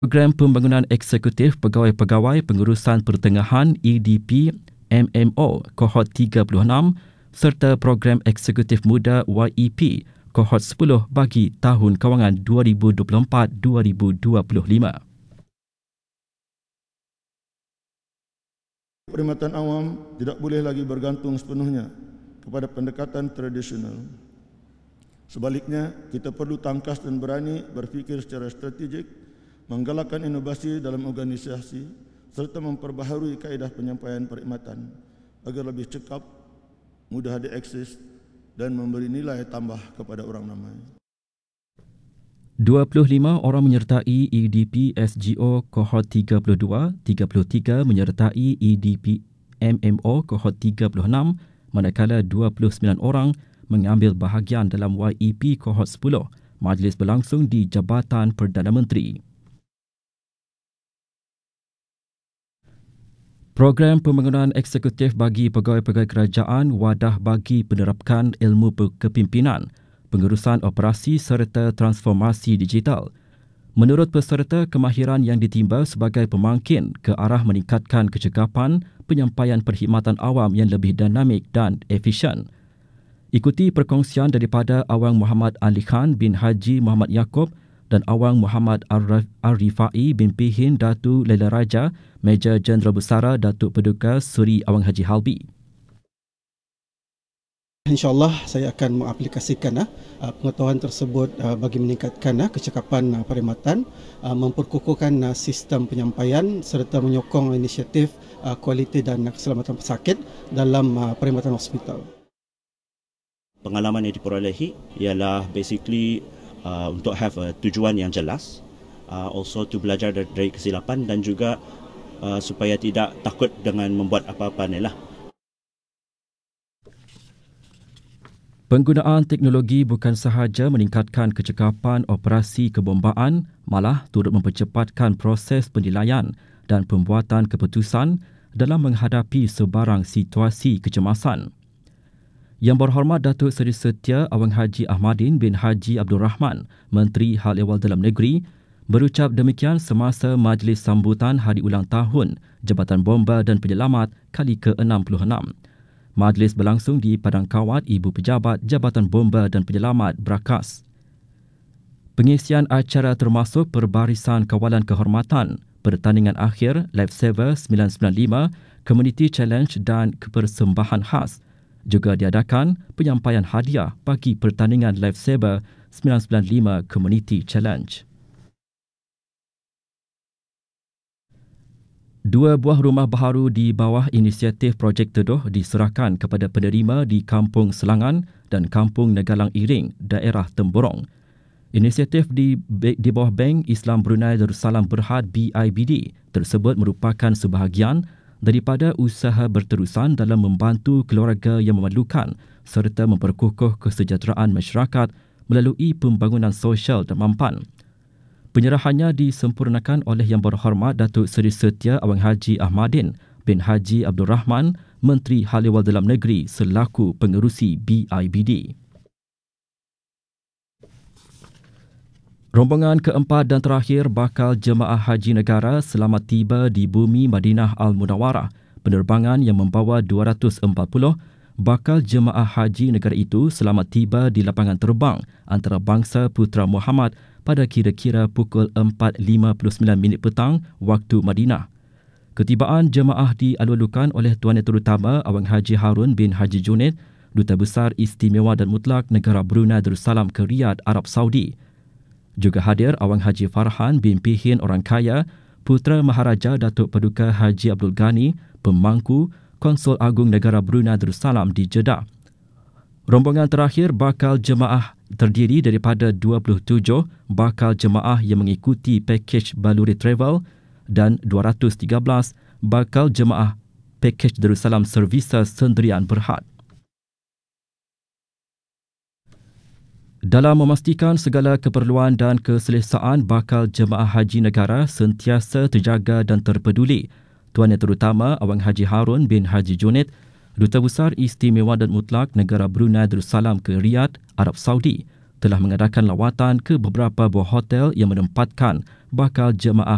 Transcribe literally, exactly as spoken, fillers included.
Program Pembangunan Eksekutif Pegawai-Pegawai Pengurusan Pertengahan E D P M M O Kohort tiga puluh enam serta Program Eksekutif Muda Y E P Kohort sepuluh bagi tahun kewangan dua ribu dua puluh empat dua ribu dua puluh lima. Perkhidmatan awam tidak boleh lagi bergantung sepenuhnya kepada pendekatan tradisional. Sebaliknya, kita perlu tangkas dan berani berfikir secara strategik, menggalakkan inovasi dalam organisasi serta memperbaharui kaedah penyampaian perkhidmatan agar lebih cekap, mudah diakses dan memberi nilai tambah kepada orang ramai. dua puluh lima orang menyertai E D P S G O Kohort tiga puluh dua, tiga puluh tiga menyertai E D P M M O Kohort tiga puluh enam, manakala dua puluh sembilan orang mengambil bahagian dalam Y E P Kohort sepuluh. Majlis berlangsung di Jabatan Perdana Menteri. Program Pembangunan Eksekutif bagi Pegawai-Pegawai Kerajaan Wadah bagi Penerapkan Ilmu Kepimpinan, Pengurusan Operasi serta Transformasi Digital. Menurut peserta, kemahiran yang ditimba sebagai pemangkin ke arah meningkatkan kecekapan penyampaian perkhidmatan awam yang lebih dinamik dan efisien. Ikuti perkongsian daripada Awang Muhammad Ali Khan bin Haji Muhammad Yaakob dan Awang Muhammad Ar-Rifai bin Pihin Datuk Laila Raja, Meja Jeneral Besara Datuk Paduka Seri Awang Haji Halbi. InsyaAllah saya akan mengaplikasikan uh, pengetahuan tersebut uh, bagi meningkatkan uh, kecekapan uh, perkhidmatan, uh, memperkukuhkan uh, sistem penyampaian serta menyokong inisiatif uh, kualiti dan uh, keselamatan pesakit dalam uh, perkhidmatan hospital. Pengalaman yang diperolehi ialah basically uh, untuk have a tujuan yang jelas, uh, also to belajar dari, dari kesilapan dan juga uh, supaya tidak takut dengan membuat apa-apa ni lah. Penggunaan teknologi bukan sahaja meningkatkan kecekapan operasi kebombaan, malah turut mempercepatkan proses penilaian dan pembuatan keputusan dalam menghadapi sebarang situasi kecemasan. Yang Berhormat Datuk Seri Setia Awang Haji Ahmadin bin Haji Abdul Rahman, Menteri Hal Ehwal Dalam Negeri, berucap demikian semasa majlis sambutan Hari Ulang Tahun Jabatan Bomba dan Penyelamat kali ke enam puluh enam. Majlis berlangsung di Padang Kawat Ibu Pejabat Jabatan Bomba dan Penyelamat Brakas. Pengisian acara termasuk perbarisan kawalan kehormatan, pertandingan akhir Lifesaver sembilan sembilan lima, Community Challenge dan kepersembahan khas. Juga diadakan penyampaian hadiah bagi pertandingan Lifesaver sembilan sembilan lima Community Challenge. Dua buah rumah baharu di bawah inisiatif Projek Teduh diserahkan kepada penerima di Kampung Selangan dan Kampung Negalang Iring, daerah Temburong. Inisiatif di, di bawah Bank Islam Brunei Darussalam Berhad B I B D tersebut merupakan sebahagian daripada usaha berterusan dalam membantu keluarga yang memerlukan serta memperkukuh kesejahteraan masyarakat melalui pembangunan sosial dan mampan. Penyerahannya disempurnakan oleh Yang Berhormat Datuk Seri Setia Awang Haji Ahmadin bin Haji Abdul Rahman, Menteri Hal Ehwal Dalam Negeri selaku pengerusi B I B D. Rombongan keempat dan terakhir bakal jemaah haji negara selamat tiba di bumi Madinah Al-Munawarah. Penerbangan yang membawa dua ratus empat puluh bakal jemaah haji negara itu selamat tiba di lapangan terbang antarabangsa Putra Muhammad pada kira-kira pukul empat lima puluh sembilan minit petang waktu Madinah. Ketibaan jemaah dialu-alukan oleh Tuan Yang Terutama Awang Haji Harun bin Haji Junaid, Duta Besar Istimewa dan Mutlak Negara Brunei Darussalam ke Riyadh, Arab Saudi. Juga hadir Awang Haji Farhan bin Pihin Orang Kaya, Putera Maharaja Datuk Paduka Haji Abdul Ghani, Pemangku Konsul Agung Negara Brunei Darussalam di Jeddah. Rombongan terakhir bakal jemaah terdiri daripada dua puluh tujuh bakal jemaah yang mengikuti pakej Baluri Travel dan dua ratus tiga belas bakal jemaah pakej Darussalam Services Sendirian Berhad. Dalam memastikan segala keperluan dan keselesaan bakal jemaah haji negara sentiasa terjaga dan terpeduli, Tuan Yang Terutama Awang Haji Harun bin Haji Junaid, Duta Besar Istimewa dan Mutlak Negara Brunei Darussalam ke Riyadh, Arab Saudi, telah mengadakan lawatan ke beberapa buah hotel yang menempatkan bakal jemaah